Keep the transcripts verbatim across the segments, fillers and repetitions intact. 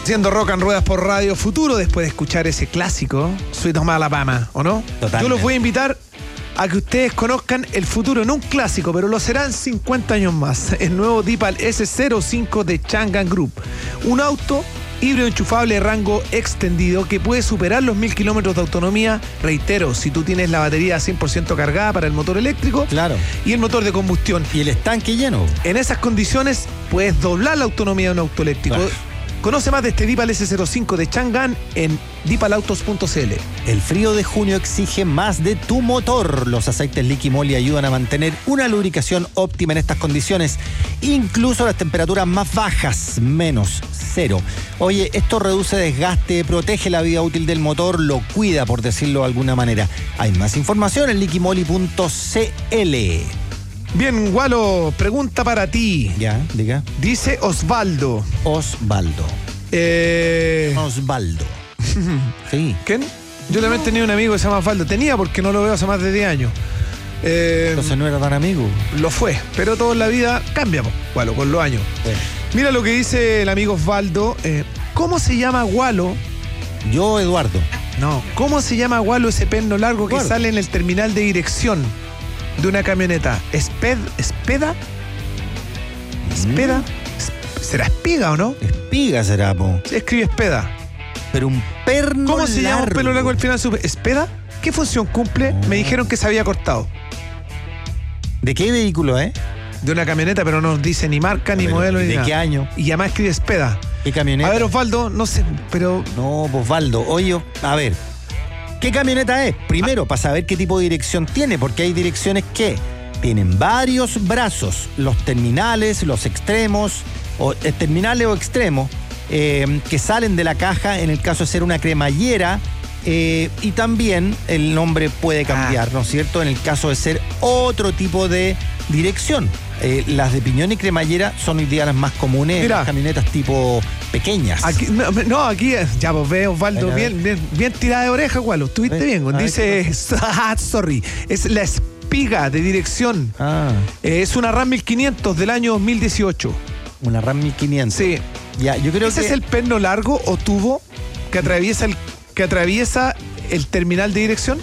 Siendo Rock and Ruedas por Radio Futuro, después de escuchar ese clásico, Sweet Home Alabama, ¿o no? Totalmente. Yo los voy a invitar a que ustedes conozcan el futuro, no un clásico, pero lo serán cincuenta años más. El nuevo Deepal ese cero cinco de Changan Group. Un auto híbrido enchufable de rango extendido que puede superar los mil kilómetros de autonomía. Reitero, si tú tienes la batería cien por ciento cargada para el motor eléctrico, claro, y el motor de combustión. Y el estanque lleno. En esas condiciones puedes doblar la autonomía de un auto eléctrico. Claro. Conoce más de este Deepal ese cero cinco de Changan en deepal autos punto c l. El frío de junio exige más de tu motor. Los aceites Liqui Moly ayudan a mantener una lubricación óptima en estas condiciones, incluso las temperaturas más bajas, menos cero. Oye, esto reduce desgaste, protege la vida útil del motor, lo cuida, por decirlo de alguna manera. Hay más información en liqui moly punto c l. Bien, Gualo, pregunta para ti. Ya, diga. Dice Osvaldo. Osvaldo. Eh... Osvaldo. Sí. ¿Quién? Yo también tenía un amigo que se llama Osvaldo. Tenía porque no lo veo hace más de diez años. Eh, Entonces no era tan amigo. Lo fue, pero todo en la vida cambia, Gualo, con los años. Sí. Mira lo que dice el amigo Osvaldo. Eh, ¿Cómo se llama, Gualo? Yo, Eduardo. No. ¿Cómo se llama, Gualo, ese perno largo que Eduardo. sale en el terminal de dirección de una camioneta? ¿Esped, ¿Espeda? ¿Espeda? Mm. ¿Será espiga o no? Espiga será, po. Se escribe espeda. Pero un perno ¿Cómo se llama un largo. pelo largo al final? Supe- ¿Espeda? ¿Qué función cumple? Me dijeron que se había cortado. ¿De qué vehículo, eh? De una camioneta, pero no dice ni marca, ni Pero, modelo, ni ¿de nada. qué año? Y además escribe espeda. ¿Qué camioneta? A ver, Osvaldo, no sé, pero... No, pues Osvaldo, oye, a ver, ¿qué camioneta es? Primero, para saber qué tipo de dirección tiene, porque hay direcciones que tienen varios brazos, los terminales, los extremos, o eh, terminales o extremos, eh, que salen de la caja en el caso de ser una cremallera, eh, y también el nombre puede cambiar, Ah. ¿no es cierto? En el caso de ser otro tipo de dirección. Eh, las de piñón y cremallera son hoy día las más comunes en Mira. las camionetas tipo pequeñas. Aquí, no, no, aquí, ya vos ves, Osvaldo, Bueno, a ver. bien, bien, bien tirada de oreja, Gualo. Estuviste Ve, bien. a ver, Dice, ah, sorry, es la espiga de dirección. Ah, Eh, es una RAM mil quinientos del año dos mil dieciocho. una RAM mil quinientos. Sí. Ya, yo creo ¿Ese que es el perno largo o tubo que atraviesa el, que atraviesa el terminal de dirección?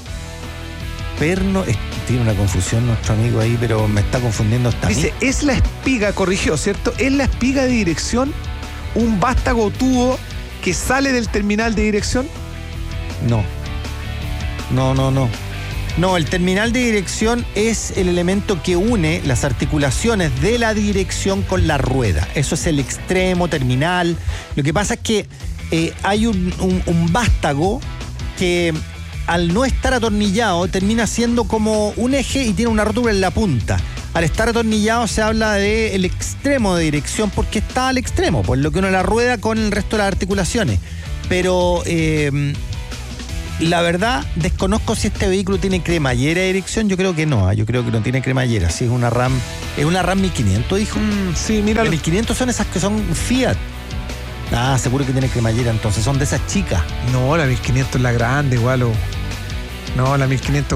perno es- tiene una confusión nuestro amigo ahí, pero me está confundiendo hasta a mí. Dice, es la espiga, corrigió, ¿cierto? Es la espiga de dirección un vástago o tubo que sale del terminal de dirección. No. No, no, no. No, el terminal de dirección es el elemento que une las articulaciones de la dirección con la rueda. Eso es el extremo terminal. Lo que pasa es que eh, hay un, un- un vástago que al no estar atornillado termina siendo como un eje y tiene una rótula en la punta. Al estar atornillado se habla del extremo de dirección porque está al extremo, por lo que uno la rueda con el resto de las articulaciones. Pero eh, la verdad, desconozco si este vehículo tiene cremallera de dirección. Yo creo que no, ¿eh? Yo creo que no tiene cremallera. Sí, es una RAM, es una RAM mil quinientos, dijo. Mm, sí, mira. Las mil quinientos son esas que son Fiat. Ah, seguro que tiene cremallera, entonces son de esas chicas. No, la mil quinientos es la grande, Gualo. No, la mil quinientos